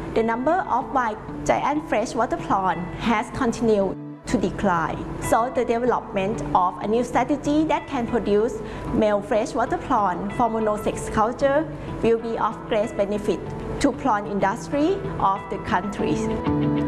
the number of white giant freshwater prawns has continued to decline. So the development of a new strategy that can produce male freshwater prawn for monosex culture will be of great benefit to prawn industry of the countries.